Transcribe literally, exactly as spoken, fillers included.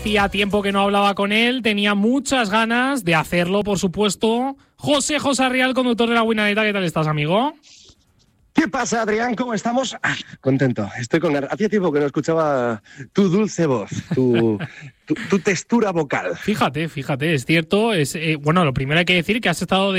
Hacía tiempo que no hablaba con él, tenía muchas ganas de hacerlo, por supuesto. José José Arrial, conductor de La Buinadeta, ¿qué tal estás, amigo? ¿Qué pasa, Adrián? ¿Cómo estamos? Ah, contento, estoy con ganas. Hacía tiempo que no escuchaba tu dulce voz, tu, tu, tu textura vocal. Fíjate, fíjate, es cierto. Es, eh, bueno, lo primero hay que decir que has estado de